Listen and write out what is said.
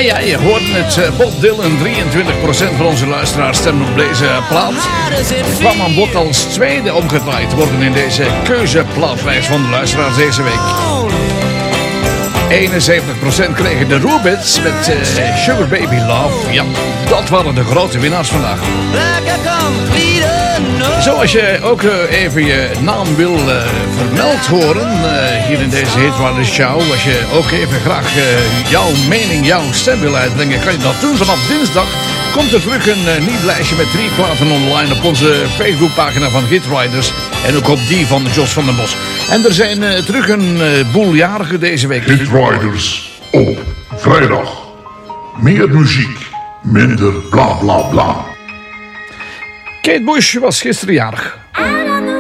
Ja, je hoort het. Bob Dylan, 23% van onze luisteraars stemmen op deze plaat. Kwam aan bod als tweede omgedraaid te worden in deze keuzeplaatlijst van de luisteraars deze week. 71% kregen de Rubits met Sugar Baby Love. Ja, dat waren de grote winnaars vandaag. Zoals je ook even je naam wil vermeld horen hier in deze Hitwaarde Show. Als je ook even graag jouw mening, jouw stem wil uitbrengen, kan je dat doen. Vanaf dinsdag komt er terug een nieuw lijstje met 3 platen online op onze Facebookpagina van Hitriders. En ook op die van Jos van den Bos. En er zijn terug een boel jarigen deze week. Hitriders op vrijdag. Meer muziek, minder bla bla bla. Kate Bush was gisteren jarig.